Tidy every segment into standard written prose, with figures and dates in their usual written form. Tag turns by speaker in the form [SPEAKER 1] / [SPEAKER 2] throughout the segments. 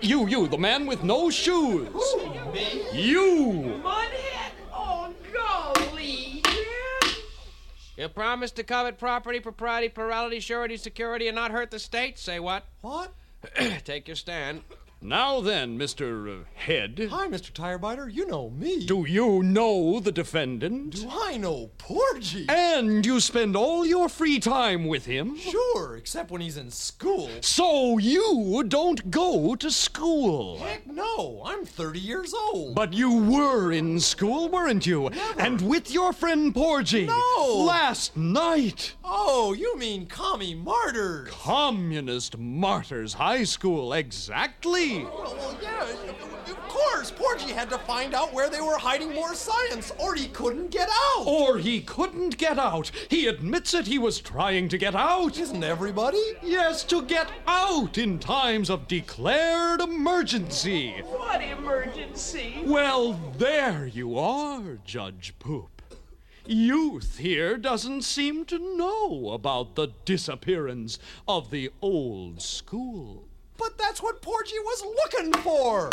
[SPEAKER 1] You, the man with no shoes.
[SPEAKER 2] Who, me?
[SPEAKER 1] You!
[SPEAKER 2] Mudhead? Oh, golly, man.
[SPEAKER 3] You promise to covet property, propriety, plurality, surety, security, and not hurt the state? Say what?
[SPEAKER 4] What?
[SPEAKER 3] Take your stand.
[SPEAKER 1] Now then, Mr. Head.
[SPEAKER 4] Hi, Mr. Tirebiter. You know me.
[SPEAKER 1] Do you know the defendant?
[SPEAKER 4] Do I know Porgy?
[SPEAKER 1] And you spend all your free time with him?
[SPEAKER 4] Sure, except when he's in school.
[SPEAKER 1] So you don't go to school.
[SPEAKER 4] Heck no, I'm 30 years old.
[SPEAKER 1] But you were in school, weren't you?
[SPEAKER 4] Never.
[SPEAKER 1] And with your friend Porgy.
[SPEAKER 4] No.
[SPEAKER 1] Last night.
[SPEAKER 4] Oh, you mean commie martyrs.
[SPEAKER 1] Communist Martyrs High School, exactly.
[SPEAKER 4] Well, yeah, of course. Porgy had to find out where they were hiding more science, or he couldn't get out.
[SPEAKER 1] Or he couldn't get out. He admits it, he was trying to get out.
[SPEAKER 4] Isn't everybody?
[SPEAKER 1] Yes, to get out in times of declared emergency.
[SPEAKER 2] What emergency?
[SPEAKER 1] Well, there you are, Judge Poop. Youth here doesn't seem to know about the disappearance of the old school.
[SPEAKER 4] But that's what Porgy was looking for.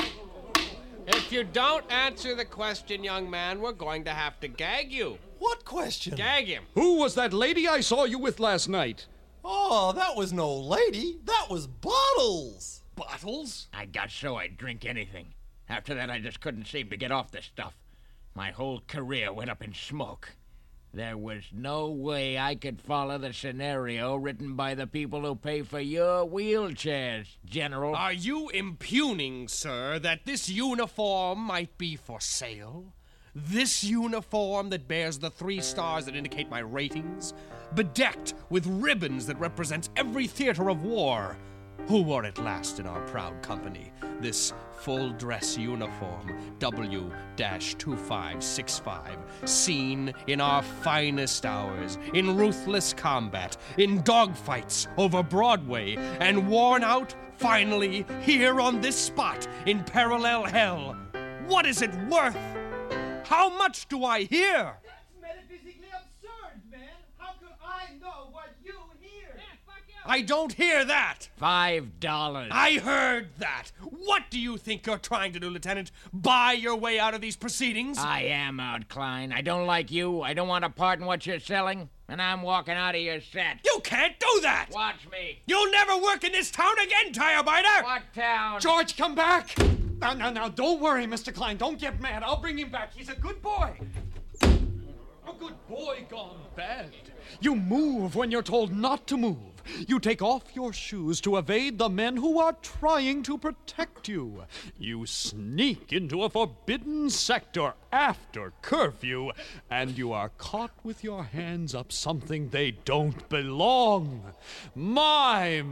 [SPEAKER 3] If you don't answer the question, young man, we're going to have to gag you.
[SPEAKER 4] What question?
[SPEAKER 3] Gag him.
[SPEAKER 1] Who was that lady I saw you with last night?
[SPEAKER 4] Oh, that was no lady. That was Bottles.
[SPEAKER 1] Bottles?
[SPEAKER 5] I got so I'd drink anything. After that, I just couldn't seem to get off the stuff. My whole career went up in smoke. There was no way I could follow the scenario written by the people who pay for your wheelchairs, General.
[SPEAKER 3] Are you impugning, sir, that this uniform might be for sale? This uniform that bears the 3 stars that indicate my ratings? Bedecked with ribbons that represents every theater of war? Who wore it last in our proud company? This full-dress uniform, W-2565, seen in our finest hours, in ruthless combat, in dogfights over Broadway, and worn out, finally, here on this spot in parallel hell. What is it worth? How much do I hear?
[SPEAKER 6] That's metaphysically absurd, man. How could I know what you hear?
[SPEAKER 3] I don't hear that.
[SPEAKER 5] $5.
[SPEAKER 3] I heard that. What do you think you're trying to do, Lieutenant? Buy your way out of these proceedings?
[SPEAKER 5] I am out, Klein. I don't like you. I don't want a part in what you're selling. And I'm walking out of your set.
[SPEAKER 3] You can't do that!
[SPEAKER 5] Watch me.
[SPEAKER 3] You'll never work in this town again, Tirebiter!
[SPEAKER 5] What town?
[SPEAKER 1] George, come back! Now, don't worry, Mr. Klein. Don't get mad. I'll bring him back. He's a good boy. A good boy gone bad. You move when you're told not to move. You take off your shoes to evade the men who are trying to protect you. You sneak into a forbidden sector after curfew, and you are caught with your hands up something they don't belong. My.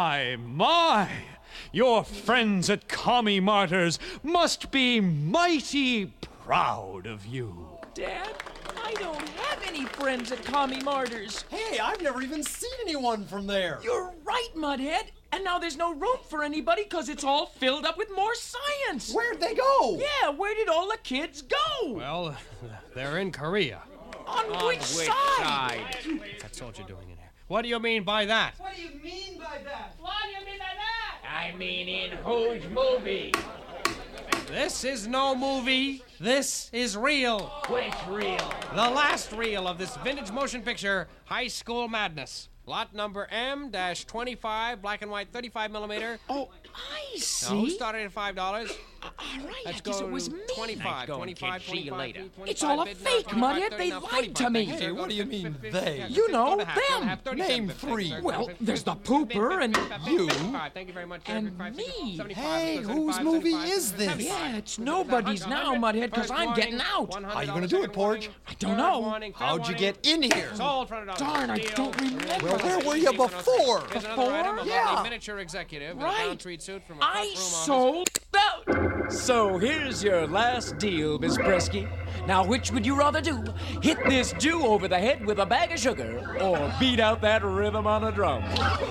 [SPEAKER 1] Your friends at Commie Martyrs must be mighty proud of you.
[SPEAKER 2] Dad, I don't have any friends at Commie Martyrs.
[SPEAKER 4] Hey, I've never even seen anyone from there.
[SPEAKER 2] You're right, Mudhead. And now there's no room for anybody because it's all filled up with more science.
[SPEAKER 4] Where'd they go?
[SPEAKER 2] Yeah, where did all the kids go?
[SPEAKER 3] Well, they're in Korea.
[SPEAKER 2] On which side?
[SPEAKER 3] That soldier doing in here. What do you mean by that?
[SPEAKER 6] What do you mean by that?
[SPEAKER 5] I mean, in whose movie?
[SPEAKER 3] This is no movie. This is real.
[SPEAKER 5] Which reel?
[SPEAKER 3] The last reel of this vintage motion picture, High School Madness. Lot number M-25, black and white, 35 millimeter.
[SPEAKER 2] Oh, I see.
[SPEAKER 3] Now, who started at $5?
[SPEAKER 2] All right,
[SPEAKER 3] Let's
[SPEAKER 2] I guess
[SPEAKER 3] go
[SPEAKER 2] it was me.
[SPEAKER 3] 25,
[SPEAKER 5] Nice going,
[SPEAKER 3] 25,
[SPEAKER 5] kid. See you
[SPEAKER 3] 25,
[SPEAKER 5] later.
[SPEAKER 3] 25,
[SPEAKER 2] It's all a
[SPEAKER 3] bid now,
[SPEAKER 2] fake,
[SPEAKER 3] 25,
[SPEAKER 2] Mudhead.
[SPEAKER 3] 30
[SPEAKER 2] They
[SPEAKER 3] now,
[SPEAKER 2] lied
[SPEAKER 3] 45,
[SPEAKER 2] to me.
[SPEAKER 3] 50,
[SPEAKER 4] Hey, what do you mean,
[SPEAKER 3] 50,
[SPEAKER 4] they?
[SPEAKER 2] You know,
[SPEAKER 3] go to half, go to
[SPEAKER 2] them.
[SPEAKER 3] half, 37,
[SPEAKER 4] Name
[SPEAKER 3] 50,
[SPEAKER 4] 3.
[SPEAKER 3] 37,
[SPEAKER 2] Well,
[SPEAKER 3] 50,
[SPEAKER 2] there's the
[SPEAKER 3] 50, 50,
[SPEAKER 2] pooper and
[SPEAKER 3] 50,
[SPEAKER 4] you.
[SPEAKER 3] 55. Thank you very much, sir.
[SPEAKER 2] And
[SPEAKER 3] 55,
[SPEAKER 2] me.
[SPEAKER 3] 75,
[SPEAKER 4] Hey,
[SPEAKER 3] 75,
[SPEAKER 4] whose
[SPEAKER 3] 75,
[SPEAKER 4] movie
[SPEAKER 3] 75,
[SPEAKER 4] is this?
[SPEAKER 3] 75.
[SPEAKER 2] Yeah, it's nobody's now, Mudhead, because I'm getting out.
[SPEAKER 4] How you gonna do it, Porge?
[SPEAKER 2] I don't know.
[SPEAKER 4] How'd you get in here?
[SPEAKER 2] Darn, I don't remember.
[SPEAKER 4] Well, where were you before?
[SPEAKER 2] Before?
[SPEAKER 4] Yeah.
[SPEAKER 3] Miniature executive in a
[SPEAKER 2] Right.
[SPEAKER 3] down-tweed suit from a
[SPEAKER 2] I
[SPEAKER 3] front room office.
[SPEAKER 2] sold out. So here's your last deal, Miss Presky. Now, which would you rather do? Hit this Jew over the head with a bag of sugar or beat out that rhythm on a drum?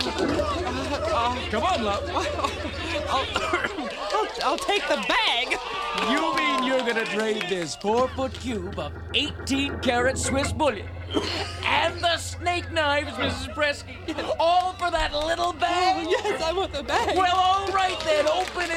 [SPEAKER 2] Come on, love. I'll take the bag. You mean you're gonna trade this 4-foot cube of 18-karat Swiss bullion and the snake knives, Mrs. Presky, all for that little bag?
[SPEAKER 7] Yes, I want the bag.
[SPEAKER 2] Well, all right then, open it.